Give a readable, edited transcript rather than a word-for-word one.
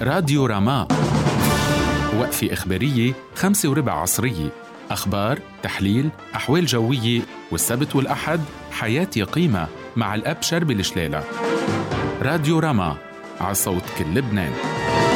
راديو رما، وقفة إخبارية 5:15 عصرية، أخبار، تحليل، أحوال جوية، والسبت والأحد حياتي قيمة مع الأب شربي الشلالة. راديو رما، عصوت كل لبنان.